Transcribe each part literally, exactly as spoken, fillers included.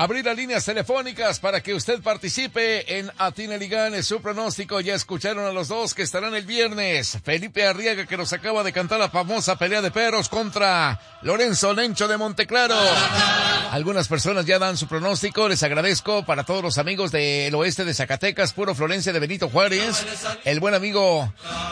abrir las líneas telefónicas para que usted participe en Atine Ligane, su pronóstico. Ya escucharon a los dos que estarán el viernes. Felipe Arriaga, que nos acaba de cantar la famosa pelea de perros, contra Lorenzo Lencho de Monteclaro. Algunas personas ya dan su pronóstico, les agradezco. Para todos los amigos del oeste de Zacatecas, Puro Florencia de Benito Juárez, el buen amigo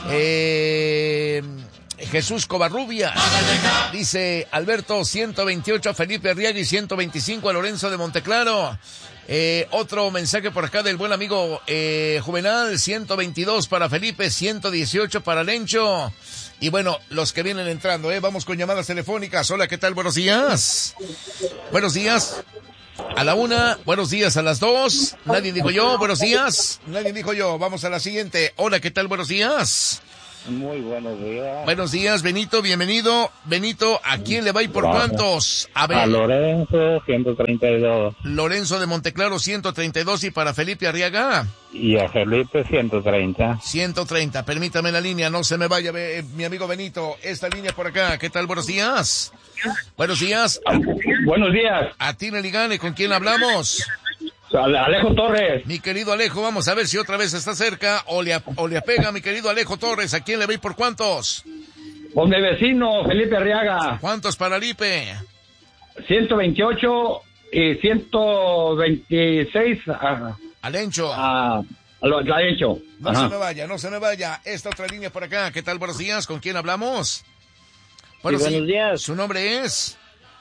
eh... Jesús Covarrubias, dice Alberto, ciento veintiocho a Felipe Arriaga y ciento veinticinco a Lorenzo de Monteclaro. Eh, otro mensaje por acá del buen amigo eh, Juvenal, ciento veintidós para Felipe, ciento dieciocho para Lencho. Y bueno, los que vienen entrando, eh, vamos con llamadas telefónicas. Hola, ¿qué tal? Buenos días. Buenos días. A la una, buenos días a las dos. Nadie dijo yo, buenos días. Nadie dijo yo, vamos a la siguiente. Hola, ¿qué tal? Buenos días. Muy buenos días. Buenos días, Benito, bienvenido. Benito, ¿a quién le va y por Gracias. cuántos? A ver. A Lorenzo, ciento treinta y dos. Lorenzo de Monteclaro, ciento treinta y dos. Y para Felipe Arriaga, Y a Felipe, ciento treinta. ciento treinta. Permítame la línea, no se me vaya, eh, mi amigo Benito. Esta línea por acá, ¿qué tal? Buenos días. Buenos días. Buenos días. Atine Ligane, ¿con quién hablamos? Alejo Torres. Mi querido Alejo, vamos a ver si otra vez está cerca o le, o le apega, mi querido Alejo Torres. ¿A quién le va y por cuántos? Con mi vecino, Felipe Arriaga. ¿Cuántos para Lipe? ciento veintiocho y ciento veintiséis a... Alencho. A, a lo a Alencho. No Ajá. se me vaya, no se me vaya. Esta otra línea por acá. ¿Qué tal? Buenos días. ¿Con quién hablamos? Buenos, sí, buenos días. ¿Su nombre es?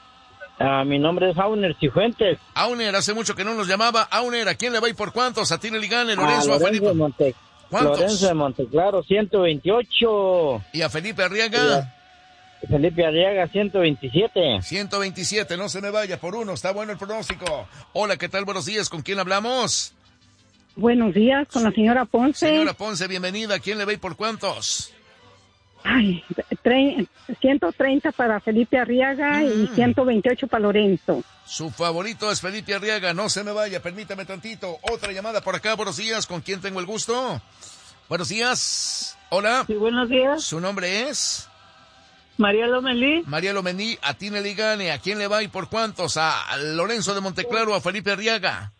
Uh, mi nombre es Auner Cifuentes. Auner, hace mucho que no nos llamaba. Auner, ¿a quién le va y por cuántos? ¿A Atine Ligane, Lorenzo, a a Felipe? De Monte... ¿Cuántos? Lorenzo de Monteclaro, ciento veintiocho. ¿Y a Felipe Arriaga? Y a Felipe Arriaga, ciento veintisiete. ciento veintisiete, no se me vaya por uno. Está bueno el pronóstico. Hola, ¿qué tal? Buenos días. ¿Con quién hablamos? Buenos días, con la señora Ponce. Señora Ponce, bienvenida. ¿A quién le va y por cuántos? Ay, tre- ciento treinta para Felipe Arriaga mm. y ciento veintiocho para Lorenzo. Su favorito es Felipe Arriaga, no se me vaya, permítame tantito. Otra llamada por acá, buenos días, ¿con quién tengo el gusto? Buenos días, hola. Sí, buenos días. ¿Su nombre es? María Lomelí. María Lomelí, Atine Ligane, ¿a quién le va y por cuántos? ¿A Lorenzo de Monteclaro o a Felipe Arriaga?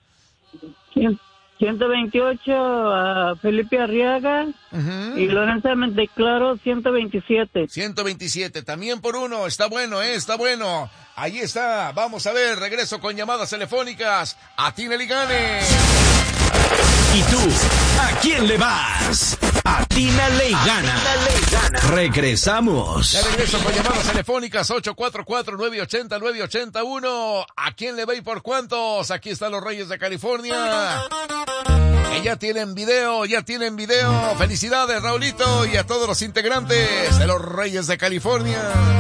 ciento veintiocho a Felipe Arriaga uh-huh. y Lorenzo de Monteclaro ciento veintisiete. ciento veintisiete, también por uno, está bueno, eh, está bueno. Ahí está, vamos a ver, regreso con llamadas telefónicas. Atine Ligane. ¿Y tú? ¿A quién le vas? Atina le gana. Regresamos. Ya regreso con llamadas telefónicas ocho cuatro cuatro, nueve ocho cero, nueve ocho cero uno. ¿A quién le va y por cuántos? Aquí están los Reyes de California. Que ya tienen video, ya tienen video. Felicidades, Raulito, y a todos los integrantes de los Reyes de California.